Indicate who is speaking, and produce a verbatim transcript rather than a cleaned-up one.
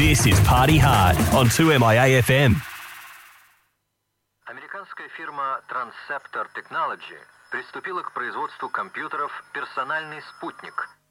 Speaker 1: This is Party Hard on two M I A эф эм.
Speaker 2: Американская фирма Transceptor Technology приступила к производству компьютеров «Персональный спутник»,